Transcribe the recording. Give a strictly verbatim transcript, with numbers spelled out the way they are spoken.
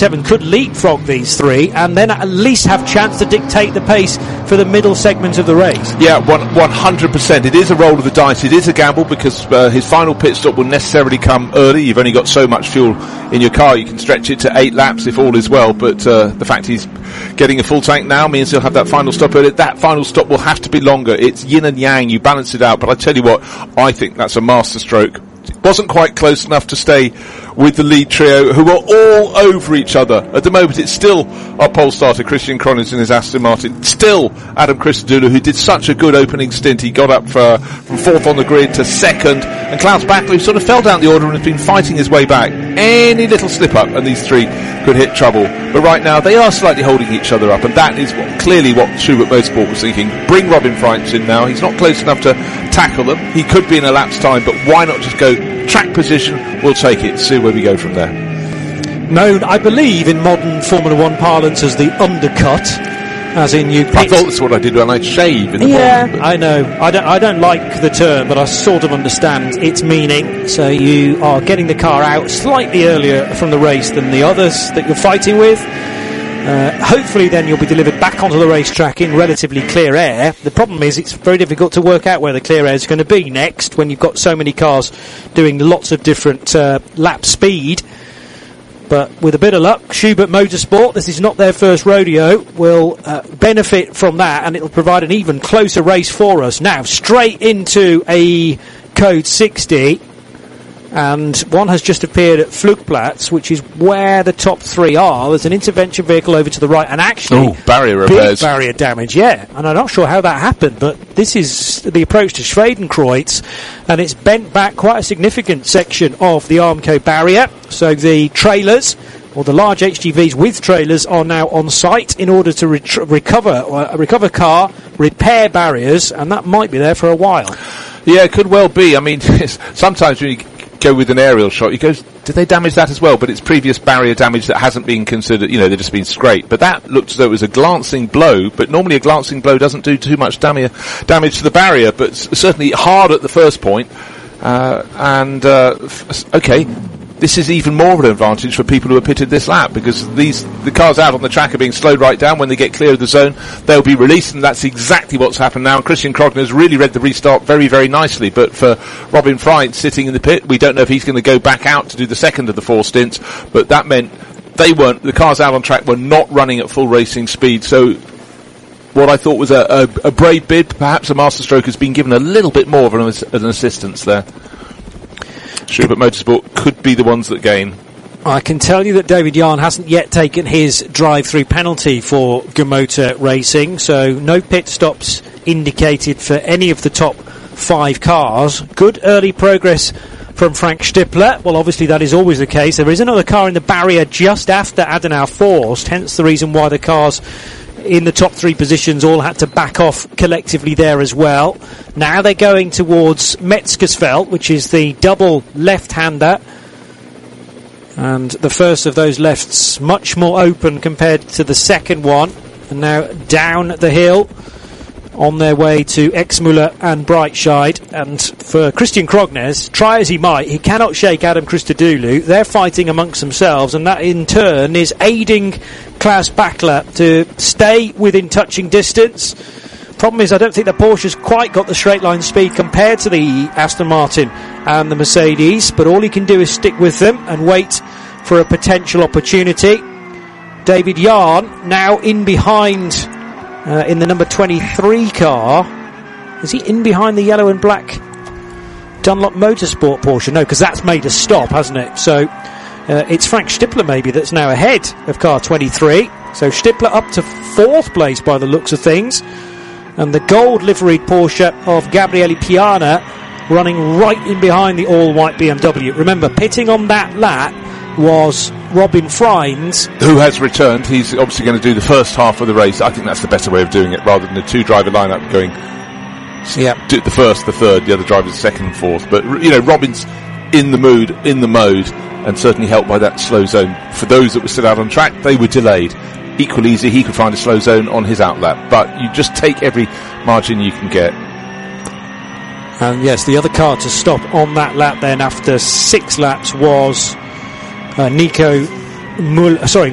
twenty-seven could leapfrog these three and then at least have chance to dictate the pace for the middle segment of the race. Yeah, one hundred percent. It is a roll of the dice. It is a gamble because uh, his final pit stop will necessarily come early. You've only got so much fuel in your car. You can stretch it to eight laps if all is well, but uh, the fact he's getting a full tank now means he'll have that final stop early. That final stop will have to be longer. It's yin and yang. You balance it out. But I tell you what, I think that's a masterstroke. It wasn't quite close enough to stay with the lead trio, who are all over each other. At the moment, it's still our pole starter, Christian Krognes in his Aston Martin. Still Adam Christodoulou, who did such a good opening stint. He got up for, from fourth on the grid to second. And Klaus Bachler, who sort of fell down the order and has been fighting his way back. Any little slip-up, and these three could hit trouble. But right now, they are slightly holding each other up, and that is what, clearly what Schubert Motorsport was thinking. Bring Robin Freitz in now. He's not close enough to tackle them. He could be in a lap's time, but why not just go track position? We'll take it. See where we go from there. Known, I believe, in modern Formula One parlance as the undercut, as in you. I thought that's what I did when I shave in the yeah, morning. I know. I don't. I don't like the term, but I sort of understand its meaning. So you are getting the car out slightly earlier from the race than the others that you're fighting with. Uh, hopefully then you'll be delivered back onto the racetrack in relatively clear air. The problem is it's very difficult to work out where the clear air is going to be next when you've got so many cars doing lots of different uh, lap speed. But with a bit of luck, Schubert Motorsport, this is not their first rodeo, will uh, benefit from that, and it'll provide an even closer race for us. Now, straight into a Code sixty. And one has just appeared at Flugplatz, which is where the top three are. There's an intervention vehicle over to the right, and actually, Ooh, barrier big repairs. barrier damage, yeah. And I'm not sure how that happened, but this is the approach to Schwedenkreuz, and it's bent back quite a significant section of the Armco barrier. So the trailers, or the large H G Vs with trailers, are now on site in order to ret- recover uh, recover car, repair barriers, and that might be there for a while. Yeah, it could well be. I mean, sometimes when you go with an aerial shot, you go, did they damage that as well? But it's previous barrier damage that hasn't been considered, you know, they've just been scraped. But that looked as though it was a glancing blow, but normally a glancing blow doesn't do too much damage, damage to the barrier, but s- certainly hard at the first point. Uh, and, uh, f- okay, this is even more of an advantage for people who are pitted this lap, because these the cars out on the track are being slowed right down. When they get clear of the zone, they'll be released, and that's exactly what's happened now. And Christian Krognes really read the restart very, very nicely. But for Robin Freitz sitting in the pit, we don't know if he's going to go back out to do the second of the four stints, but that meant they weren't, the cars out on track were not running at full racing speed. So what I thought was a, a, a brave bid, perhaps a masterstroke, has been given a little bit more of an, an assistance there. Schubert Motorsport could be the ones that gain. I can tell you that David Yarn hasn't yet taken his drive-through penalty for Gemota Racing, so no pit stops indicated for any of the top five cars. Good early progress from Frank Stippler. Well, obviously that is always the case. There is another car in the barrier just after Adenauer Forst, hence the reason why the cars in the top three positions all had to back off collectively there as well. Now they're going towards Metzgersfeld, which is the double left-hander, and the first of those lefts much more open compared to the second one. And now down the hill on their way to Exmüller and Breitscheid. And for Christian Krognes, try as he might, he cannot shake Adam Christodoulou. They're fighting amongst themselves, and that in turn is aiding Klaus Bachler to stay within touching distance. Problem is, I don't think the Porsche's quite got the straight line speed compared to the Aston Martin and the Mercedes, but all he can do is stick with them and wait for a potential opportunity. David Yarn now in behind uh, in the number twenty-three car. Is he in behind the yellow and black Dunlop Motorsport Porsche? No, because that's made a stop, hasn't it? So uh, it's Frank Stippler maybe that's now ahead of car twenty-three. So Stippler up to fourth place by the looks of things. And the gold liveried Porsche of Gabriele Piana running right in behind the all-white B M W. Remember, pitting on that lap was Robin Freitz, who has returned. He's obviously going to do the first half of the race. I think that's the better way of doing it, rather than a two-driver lineup going yeah, do the first, the third, the other driver the second and fourth. But, you know, Robin's in the mood, in the mode, and certainly helped by that slow zone. For those that were still out on track, they were delayed. Equally easy, he could find a slow zone on his outlap, but you just take every margin you can get. And yes, the other car to stop on that lap then after six laps was uh, Nico Mull, sorry